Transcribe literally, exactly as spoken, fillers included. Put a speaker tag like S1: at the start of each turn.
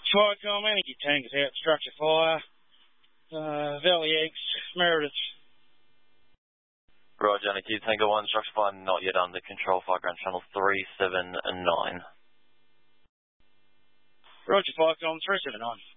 S1: Tricom, energy tank is out, structure fire. Uh, Valley Eggs, Meredith.
S2: Roger, Yankee Tango one, structure fire not yet under control, fire ground channel three seven nine.
S1: Roger, Firecom three seven nine.